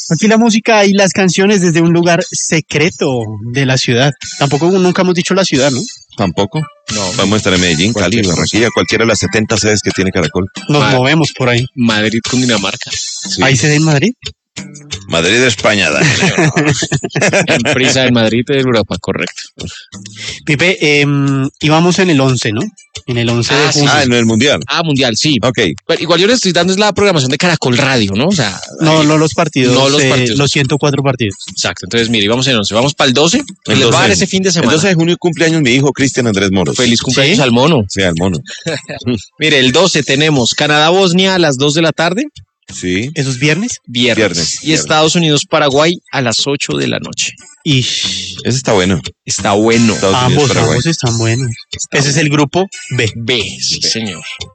Aquí la música y las canciones desde un lugar secreto de la ciudad. Tampoco nunca hemos dicho la ciudad, ¿no? Tampoco. No. Vamos a estar en Medellín, Cali, Barranquilla, cualquiera de las 70 sedes que tiene Caracol. Nos movemos por ahí. Madrid con Dinamarca. Sí. ¿Hay sede en Madrid? Madrid, España, Daniel. Prisa en Madrid de Europa, correcto. Pipe, íbamos en el 11, ¿no? En el 11 de junio. En el Mundial. Mundial, sí. Ok. Pero igual yo les estoy dando es la programación de Caracol Radio, ¿no? O sea, No los partidos. No los partidos. Los 104 partidos. Exacto. Entonces, mire, vamos en el 11. Vamos para el 12. El Les va a dar 12. ese fin de El semana. 12 de junio cumpleaños mi hijo Cristian Andrés Moros. Feliz cumpleaños ¿Sí? al mono. Sí, al mono. Mire, el 12 tenemos Canadá-Bosnia a las 2 de la tarde. Sí. ¿Esos viernes? Viernes. Y Estados Unidos-Paraguay a las 8 de la noche. Y Ese está bueno. Está bueno. Estados Unidos, Paraguay. ambos están buenos. Ese es el grupo B. B, sí, señor.